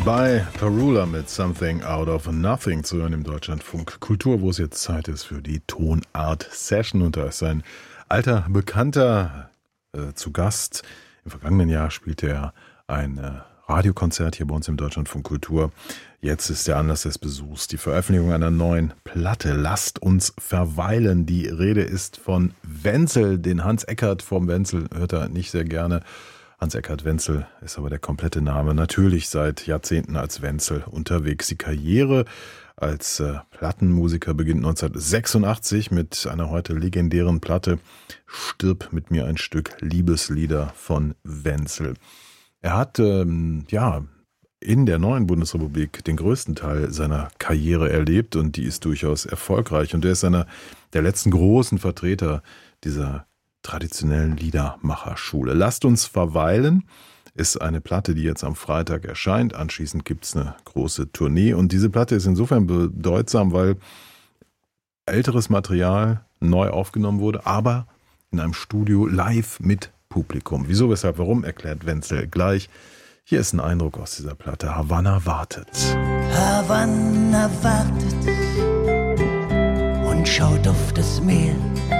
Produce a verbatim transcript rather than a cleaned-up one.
Bei Parula mit Something Out of Nothing zu hören im Deutschlandfunk Kultur, wo es jetzt Zeit ist für die Tonart Session. Und da ist ein alter Bekannter äh, zu Gast. Im vergangenen Jahr spielte er ein äh, Radiokonzert hier bei uns im Deutschlandfunk Kultur. Jetzt ist der Anlass des Besuchs die Veröffentlichung einer neuen Platte. Lasst uns verweilen. Die Rede ist von Wenzel, den Hans Eckert vom Wenzel hört er nicht sehr gerne. Hans-Eckart Wenzel ist aber der komplette Name. Natürlich seit Jahrzehnten als Wenzel unterwegs. Die Karriere als äh, Plattenmusiker beginnt neunzehnhundertsechsundachtzig mit einer heute legendären Platte Stirb mit mir ein Stück Liebeslieder von Wenzel. Er hat ähm, ja in der neuen Bundesrepublik den größten Teil seiner Karriere erlebt und die ist durchaus erfolgreich. Und er ist einer der letzten großen Vertreter dieser traditionellen Liedermacherschule. Lasst uns verweilen ist eine Platte, die jetzt am Freitag erscheint. Anschließend gibt es eine große Tournee und diese Platte ist insofern bedeutsam, weil älteres Material neu aufgenommen wurde, aber in einem Studio live mit Publikum. Wieso, weshalb, warum, erklärt Wenzel gleich. Hier ist ein Eindruck aus dieser Platte. Havanna wartet. Havanna wartet und schaut auf das Meer.